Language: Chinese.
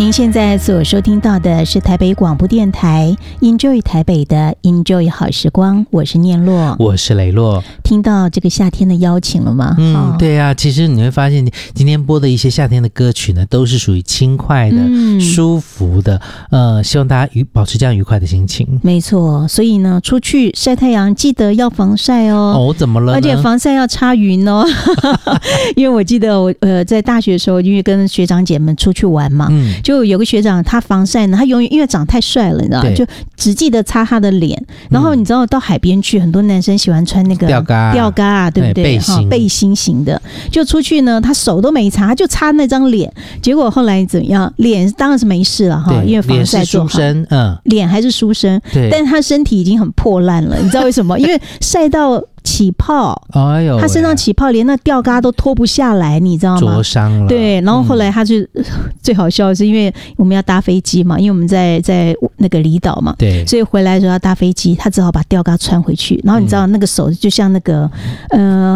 您现在所收听到的是台北广播电台 Enjoy 台北的 Enjoy 好时光，我是念洛， 我是雷洛。 听到这个夏天的邀请了吗？ 对啊，其实你会发现今天播的一些夏天的歌曲呢，都是属于轻快的、舒服的，希望大家保持这样愉快的心情。 没错，所以呢，出去晒太阳记得要防晒哦。 哦，怎么了呢？ 而且防晒要插云哦，因为我记得我在大学的时候，因为跟学长姐们出去玩嘛，就有个学长他防晒呢，他永远因为长太帅了，你知道，就只记得擦他的脸。然后你知道到海边去，很多男生喜欢穿那个吊嘎啊，对不对？背心型的，就出去呢，他手都没擦，他就擦那张脸。结果后来怎么样？脸当然是没事了哈，因为防晒做好，脸还是书生，但是他身体已经很破烂了。你知道为什么？因为晒到起泡，哎呦，他身上起泡，连那吊嘎都脱不下来，你知道吗？ 灼伤了。 对，然后后来他就最好笑的是，因为我们要搭飞机嘛，因为我们在那个离岛嘛， 对， 所以回来的时候要搭飞机，他只好把吊嘎穿回去。然后你知道那个手就像那个